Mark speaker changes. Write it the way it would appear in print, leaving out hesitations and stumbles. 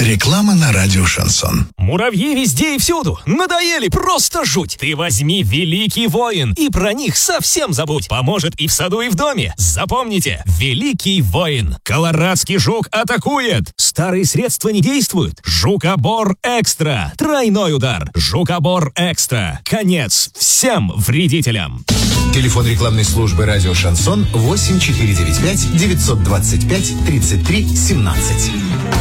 Speaker 1: Реклама на радио «Шансон».
Speaker 2: Муравьи везде и всюду. Надоели, просто жуть. Ты возьми «Великий воин» и про них совсем забудь. Поможет и в саду, и в доме. Запомните, «Великий воин». Колорадский жук атакует. Старые средства не действуют. Жукобор экстра. Тройной удар. Жукобор экстра. Конец всем вредителям.
Speaker 3: Телефон рекламной службы радио «Шансон» 8495 925 33 17.